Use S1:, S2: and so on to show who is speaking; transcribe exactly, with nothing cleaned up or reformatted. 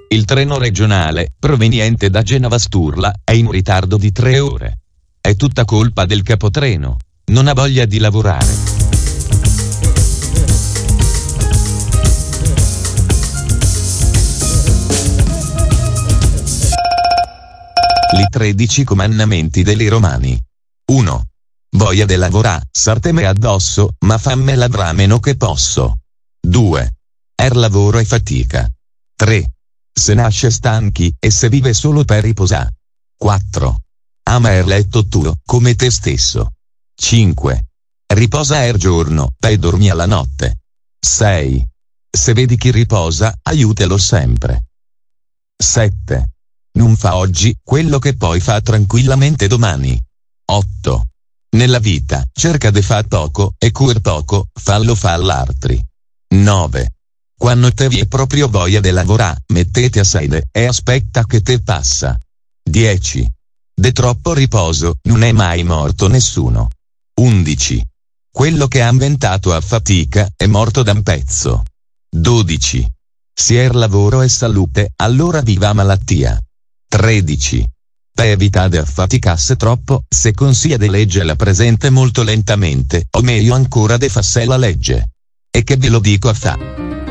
S1: Il treno regionale, proveniente da Genova Sturla, è in ritardo di tre ore. È tutta colpa del capotreno. Non ha voglia di lavorare. I tredici comandamenti dei Romani. uno. Voglia de lavorà, sarteme addosso, ma famme ladrà meno che posso. due. Er lavoro e fatica. tre. Se nasce stanchi, e se vive solo per riposà. quattro. Ama er letto tuo, come te stesso. cinque. Riposa er giorno, e dormi alla notte. sei. Se vedi chi riposa, aiutalo sempre. sette. Non fa oggi quello che poi fa tranquillamente domani. otto. Nella vita, cerca de fa poco, e cur poco, fallo fa all'altri. nove. Quando te vi è proprio voglia de lavorà, mettete a sede, e aspetta che te passa. dieci. De troppo riposo, non è mai morto nessuno. undici. Quello che ha inventato a fatica, è morto da un pezzo. dodici. Se er lavoro e salute, allora viva malattia. tredici. Per evitare di affaticasse troppo, se consiede legge la presente molto lentamente, o meglio ancora de fasse la legge. E che ve lo dico a fa.